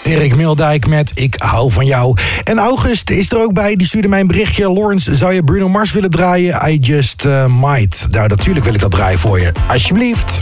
Dirk Mildijk met Ik hou van jou. En August is er ook bij, die stuurde mij een berichtje. Lawrence, zou je Bruno Mars willen draaien? I just might. Nou, natuurlijk wil ik dat draaien voor je. Alsjeblieft.